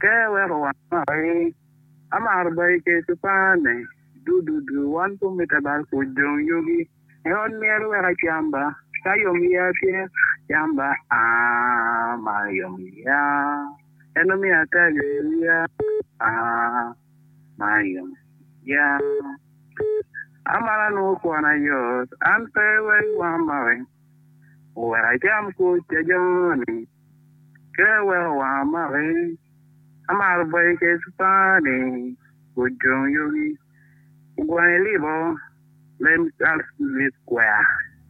Kewe wamai amar bai ke tupane du wan to metabal ko jong yogi eon meru wa chamba kayom ya tie chamba mayom ya eno mi atage ya mayom ya amara no kwana yo ampe we wamai wa jam ko joni kewe wamai amar bai ke tupane ko jong yogi Guaylibo, let me square.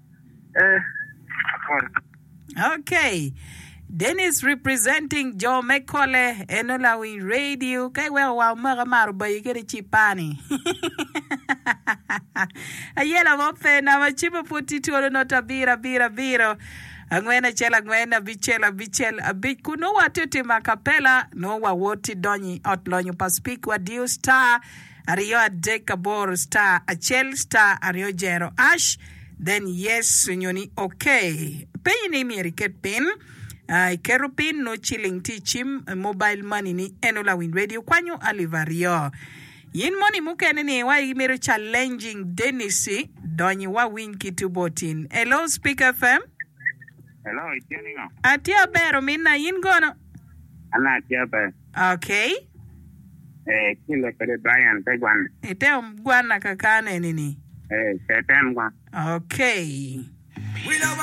Okay. Dennis representing Joe McCauley, Enolawi Radio. Kay wa maramar ba yigere chipani. Ayela mope na machipa puti tuolo nota biro. Angwena chela bichela abit kuno watuti makapela no wa woti donyi otlonyo paspik wa dio star Ario Dekabor star Achel star Ario Jero Ash then yes nyoni okay pay ni mi riket pin kerupin no chilling teachim mobile money ni Enola Win Radio kwanyu alivario yin money mukene ni wa imiru challenging Denisi donyi wa win kitubotin. Hello Speaker FM. Hello, itianinga. Atia bero minna yin gono. Ana atia bero. Okay. Kile kare Brian Tegwan. Ite mgwana kakane nini? Setem gwan. Okay.